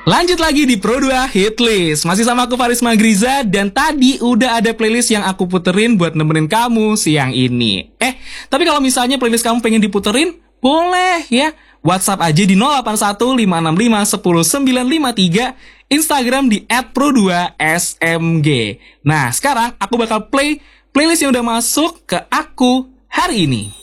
Lanjut lagi di Pro 2 Hitlist. Masih sama aku Faris Magriza. Dan tadi udah ada playlist yang aku puterin buat nemenin kamu siang ini. Tapi kalau misalnya playlist kamu pengen diputerin, boleh ya. WhatsApp aja di 081565100953, Instagram di @pro2smg. Nah, sekarang aku bakal play playlist yang udah masuk ke aku hari ini.